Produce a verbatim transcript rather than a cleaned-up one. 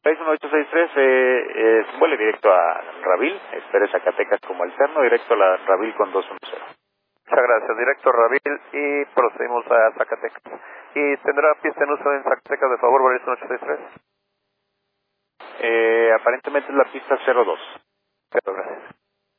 seis uno ocho seis tres, eh, eh, vuele directo a Ravil, espere Zacatecas como alterno, directo a la Ravil con dos uno cero. Muchas gracias, directo a Ravil y procedimos a Zacatecas. ¿Y tendrá pista en uso en Zacatecas de favor, Verizon ocho seis tres? Eh, aparentemente es la pista cero dos. Pero gracias.